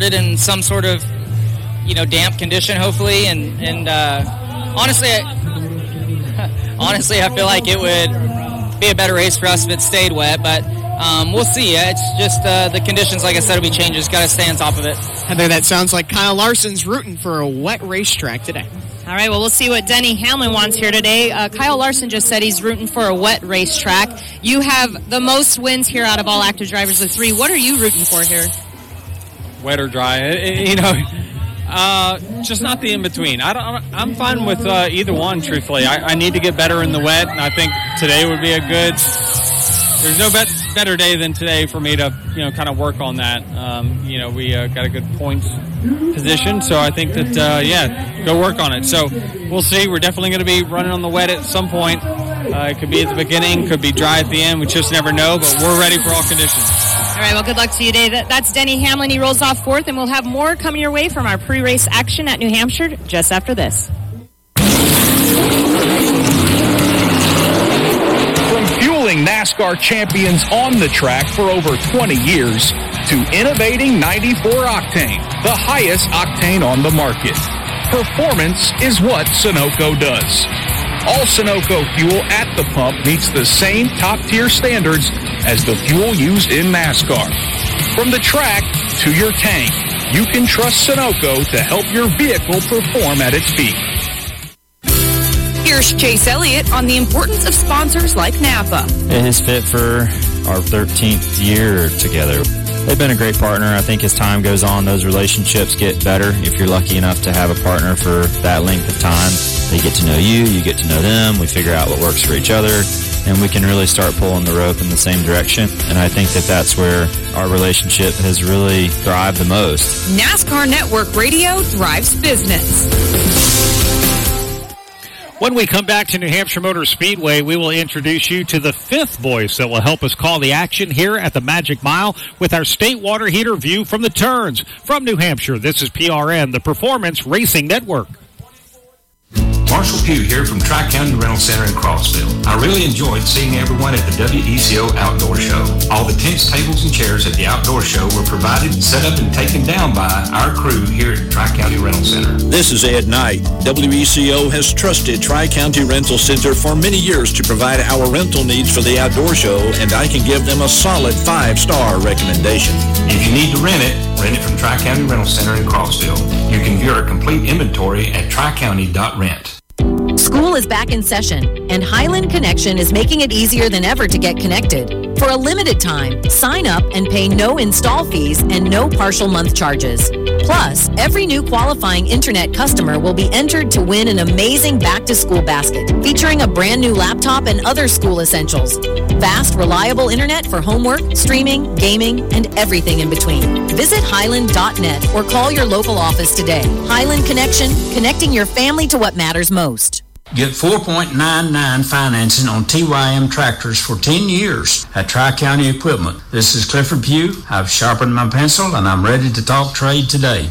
started in some sort of, damp condition, hopefully. And honestly, I feel like it would be a better race for us if it stayed wet, but we'll see. It's just the conditions, like I said, will be changed. Just got to stay on top of it. Heather, that sounds like Kyle Larson's rooting for a wet racetrack today. All right, well, we'll see what Denny Hamlin wants here today. Kyle Larson just said he's rooting for a wet racetrack. You have the most wins here out of all active drivers with 3. What are you rooting for here? Wet or dry, just not the in-between. I'm fine with either one, truthfully. I need to get better in the wet, and I think today would be a good... There's no better day than today for me to, kind of work on that. We got a good points position, so I think that, go work on it. So we'll see. We're definitely going to be running on the wet at some point. It could be at the beginning, could be dry at the end. We just never know, but we're ready for all conditions. All right, well, good luck to you today. That's Denny Hamlin. He rolls off 4th, and we'll have more coming your way from our pre-race action at New Hampshire just after this. Fueling NASCAR champions on the track for over 20 years to innovating 94 octane, the highest octane on the market. Performance is what Sunoco does. All Sunoco fuel at the pump meets the same top-tier standards as the fuel used in NASCAR. From the track to your tank, you can trust Sunoco to help your vehicle perform at its peak. Here's Chase Elliott on the importance of sponsors like Napa. It has fit for our 13th year together. They've been a great partner. I think as time goes on, those relationships get better. If you're lucky enough to have a partner for that length of time, they get to know you, you get to know them, we figure out what works for each other, and we can really start pulling the rope in the same direction. And I think that that's where our relationship has really thrived the most. NASCAR Network Radio drives business. When we come back to New Hampshire Motor Speedway, we will introduce you to the 5th voice that will help us call the action here at the Magic Mile with our state water heater view from the turns. From New Hampshire, this is PRN, the Performance Racing Network. Marshall Pugh here from Tri-County Rental Center in Crossville. I really enjoyed seeing everyone at the WECO Outdoor Show. All the tents, tables, and chairs at the outdoor show were provided, set up, and taken down by our crew here at Tri-County Rental Center. This is Ed Knight. WECO has trusted Tri-County Rental Center for many years to provide our rental needs for the outdoor show, and I can give them a solid 5-star recommendation. If you need to rent it from Tri-County Rental Center in Crossville. You can view our complete inventory at tricounty.rent. School is back in session, and Highland Connection is making it easier than ever to get connected. For a limited time, sign up and pay no install fees and no partial month charges. Plus, every new qualifying internet customer will be entered to win an amazing back-to-school basket featuring a brand new laptop and other school essentials. Fast, reliable internet for homework, streaming, gaming, and everything in between. Visit Highland.net or call your local office today. Highland Connection, connecting your family to what matters most. Get 4.99 financing on TYM tractors for 10 years at Tri-County Equipment. This is Clifford Pugh. I've sharpened my pencil and I'm ready to talk trade today.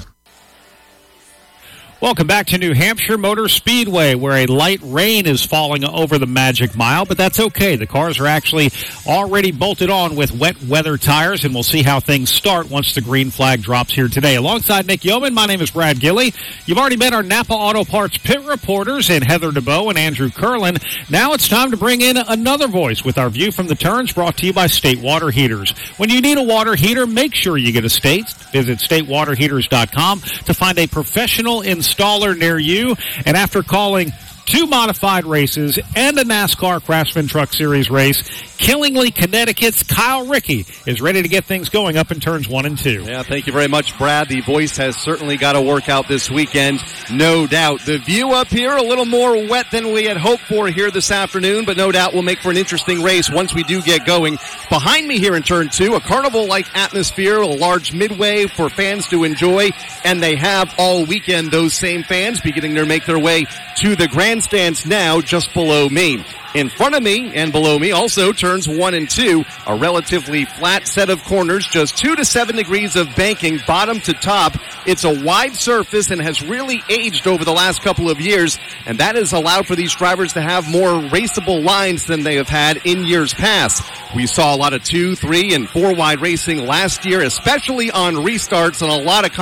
Welcome back to New Hampshire Motor Speedway, where a light rain is falling over the Magic Mile, but that's okay. The cars are actually already bolted on with wet weather tires, and we'll see how things start once the green flag drops here today. Alongside Nick Yeoman, my name is Brad Gilley. You've already met our Napa Auto Parts pit reporters in Heather DeBow and Andrew Curlin. Now it's time to bring in another voice with our View from the Turns, brought to you by State Water Heaters. When you need a water heater, make sure you get a State. Visit statewaterheaters.com to find a professional installer near you. And after calling 2 modified races and a NASCAR Craftsman Truck Series race, Killingly, Connecticut's Kyle Rickey is ready to get things going up in turns 1 and 2. Yeah, thank you very much, Brad. The voice has certainly got to work out this weekend, no doubt. The view up here, a little more wet than we had hoped for here this afternoon, but no doubt will make for an interesting race once we do get going. Behind me here in turn 2, a carnival-like atmosphere, a large midway for fans to enjoy, and they have all weekend those same fans beginning to make their way to the grandstands now just below me. In front of me and below me also turns 1 and 2, a relatively flat set of corners, just 2 to 7 degrees of banking bottom to top. It's a wide surface and has really aged over the last couple of years, and that has allowed for these drivers to have more raceable lines than they have had in years past. We saw a lot of 2, 3, and 4 wide racing last year, especially on restarts, and a lot of